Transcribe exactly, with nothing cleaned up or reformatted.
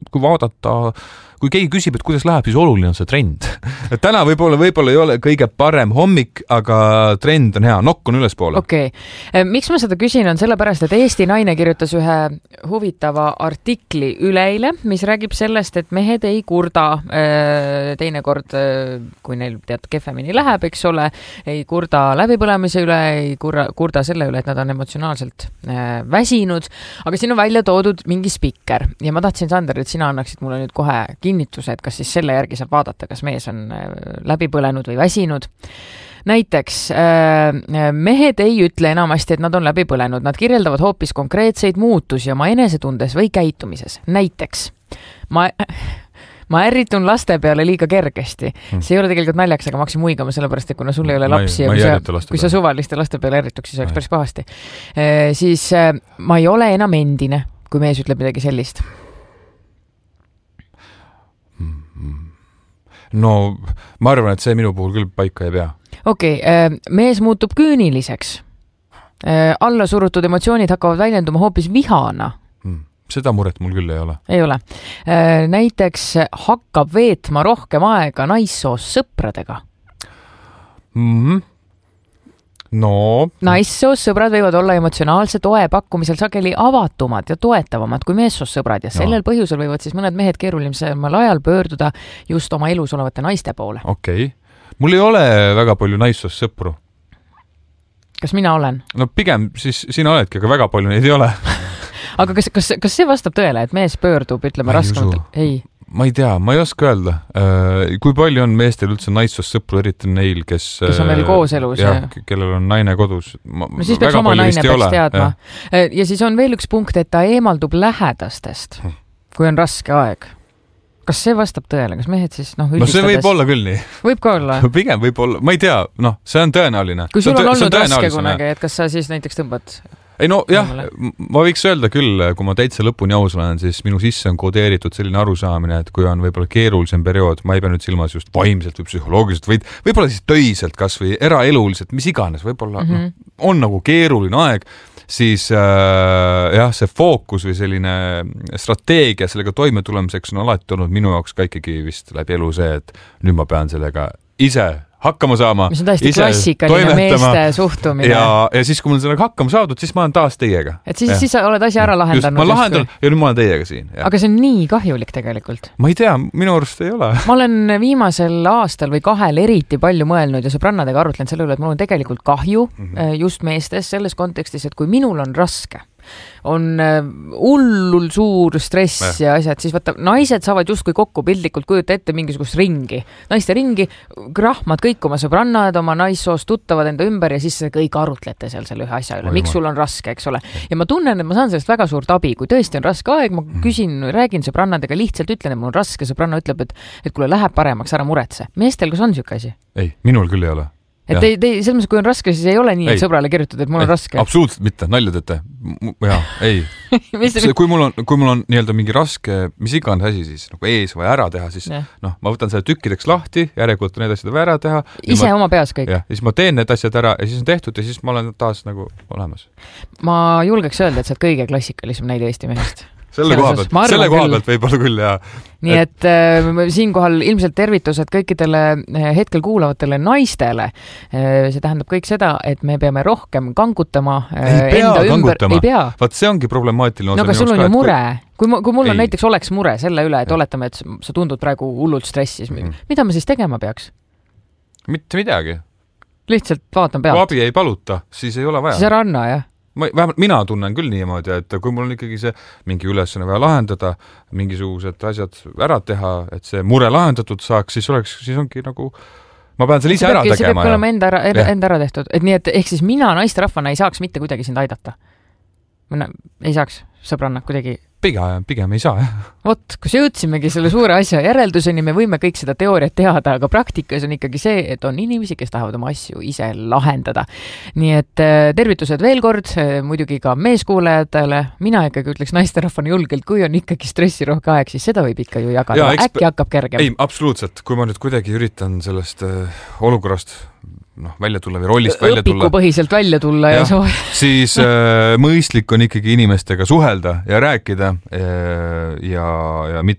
kui vaadata, kui keegi küsib, et kuidas läheb, siis oluline on see trend. Et täna võib-olla, võib-olla ei ole kõige parem hommik, aga trend on hea, nokk on ülespoole. Okei. Okay. Miks ma seda küsin on sellepärast, et Eesti naine kirjutas ühe huvitava artikli üleile, mis räägib sellest, et mehed ei kurda teinekord, kui neil tead kefemini läheb, eks ole, ei kurda läbipõlemise üle, ei kurda, kurda selle üle, et nad on emotsionaalselt väsinud, aga siin on välja toodud mingi spikker ja ma tahtsin, Sander, et sina annaksid mulle nüüd kohe kinnituse, et kas siis selle järgi saab vaadata, kas mees on läbi põlenud või väsinud. Näiteks mehed ei ütle enamasti, et nad on läbi põlenud. Nad kirjeldavad hoopis konkreetseid muutusi oma enesetundes või käitumises. Näiteks ma, ma ärritun laste peale liiga kergesti. See ei ole tegelikult naljaks, aga ma hakkasin muigama sellepärast, et kuna sul ei ole lapsi ja kui sa, kui sa suvaliste laste peale ärrituks, siis oleks päris pahasti. Siis ma ei ole enam endine, kui mees ütleb midagi sellist. No ma arvan, et see minu puhul küll paika ei pea. Okei, okay, mees muutub küüniliseks. Alla surutud emotsioonid hakkavad väljenduma hoopis vihana. Seda muret mul küll ei ole. Ei ole. Näiteks hakkab veetma rohkem aega naissoos sõpradega. Mhm. No. Naissoos sõbrad võivad olla emotsionaalse toe pakkumisel sageli avatumad ja toetavamad kui meessoos sõbrad ja sellel no. põhjusel võivad siis mõned mehed keerulisemal ajal pöörduda just oma elus olevate naiste poole. Okei. Okay. Mul ei ole väga palju naissoos sõpru. Kas mina olen? No pigem siis sina oledki, aga väga palju neid ei ole. Aga kas, kas, kas see vastab tõele, et mees pöördub, ütleme raskemalt? Ei. Ma ei tea, ma ei oska öelda. Kui palju on meestel üldse naissoos sõpru, eriti neil, kes... Kes on veel koos elus. Ja, kellel on naine kodus. Ma, no siis peaks oma naine peaks teadma. Ja. ja siis on veel üks punkt, et ta eemaldub lähedastest, kui on raske aeg. Kas see vastab tõele? Kas mehed siis, noh, üldistades... No see võib olla küll nii. Võib ka olla. Pigem võib olla. Ma ei tea, noh, see on tõenäoline. Kui sul on, on olnud raske kunagi, et kas sa siis näiteks tõmbad... Ei no jah, ma võiks öelda küll, kui ma täitsa lõpuni aus olen, siis minu sisse on kodeeritud selline arusaamine, et kui on võib-olla keerulisem periood, ma ei pea nüüd silmas just vaimselt või psühholoogiliselt, või võib-olla siis töiselt kas või eraeluliselt, mis iganes, võib-olla mm -hmm. no, on nagu keeruline aeg, siis äh, jah, see fookus või selline strateegia sellega toime tulemiseks on alati olnud minu jaoks ka ikkagi vist läbi elu see, et nüüd ma pean sellega ise hakkama saama. Mis on täiesti klassikaline meeste suhtumine. Ja, ja siis, kui mul sellega hakkama saadud, siis ma olen taas teiega. Et siis, siis sa oled asja ära lahendanud. Just, ma lahendan ja nüüd ma olen teiega siin. Ja. Aga see on nii kahjulik tegelikult. Ma ei tea, minu arust ei ole. Ma olen viimasel aastal või kahel eriti palju mõelnud ja sõbrannadega arutlen selle üle, et mul on tegelikult kahju mm -hmm. just meestes selles kontekstis, et kui minul on raske, on hullul suur stress ja, ja asjad, siis vaata, naised saavad justkui kokku piltlikult kujuta ette mingisugust ringi. Naiste ringi, rahmad kõik oma sõbrannad, oma naissoost tuttavad enda ümber ja siis kõik arutlete seal selle ühe asja üle. Miks sul on raske, eks ole? Ja ma tunnen, et ma saan sellest väga suurt abi. Kui tõesti on raske aeg, ma küsin, räägin sõbrannadega, lihtsalt ütlen, et mul on raske, sõbranna ütleb, et, et kuule, läheb paremaks, ära muretse. Meestel kas on siuke asi? Ei, minul küll ei ole. Et te, te, selles mõttes, kui on raske, siis ei ole nii, et ei. Sõbrale kirjutada, et mul ei, on raske. Absoluutselt mitte, nalja teete. Jaa, ei. See, kui mul on, kui mul on nii-öelda mingi raske, mis iganes asi siis nagu ees või ära teha, siis ja. noh, ma võtan selle tükkideks lahti, järelikult need asjad või ära teha. Ise ma, oma peas kõik. Ja, ja siis ma teen need asjad ära ja siis on tehtud ja siis ma olen taas nagu olemas. Ma julgeks öelda, et sa oled kõige klassikalisem näide Eesti mehest. Selle koha pealt, selle koha pealt võib-olla küll, jaa. Nii et, et äh, siinkohal ilmselt tervitused kõikidele hetkel kuulavatele naistele. See tähendab kõik seda, et me peame rohkem kangutama ei pea enda kangutama. Ümber. Ei pea. Vaat see ongi problemaatiline. No aga sul on ju mure. Kui, ma, kui mul ei. on näiteks oleks mure selle üle, et ja. oletame, et sa tundud praegu hullult stressis. Mm. Mida ma siis tegema peaks? Mitte midagi. Lihtsalt vaatan pealt. Kui abi ei paluta, siis ei ole vaja. Siis ära anna, jah? Ma, vähemalt mina tunnen küll niimoodi, et kui mul on ikkagi see mingi ülesanne vaja lahendada, mingisugused asjad ära teha, et see mure lahendatud saaks, siis oleks, siis ongi nagu, ma pean selle ise ära tegema. See peabki olema enda ära, enda ära tehtud. Et nii, et ehk siis mina naisterahvana ei saaks mitte kuidagi sind aidata. Mina ei saaks sõbranna kuidagi. Pigem, pigem ei saa, jah. Vot, kus jõudsimegi selle suure asja järelduseni, me võime kõik seda teooriat teada, aga praktikas on ikkagi see, et on inimesi, kes tahavad oma asju ise lahendada. Nii et tervitused veel kord, muidugi ka meeskuulajatele. Mina ikkagi ütleks naisterahvana julgelt, kui on ikkagi stressirohke aeg, siis seda võib ikka ju jagada. Ja, äkki hakkab kergem. Ei, absoluutselt. Kui ma nüüd kuidagi üritan sellest olukorrast noh, välja tulla või rollist välja tulla. Õpikupõhiselt välja tulla ja, ja soo. Siis äh, mõistlik on ikkagi inimestega suhelda ja rääkida äh, ja, ja mitte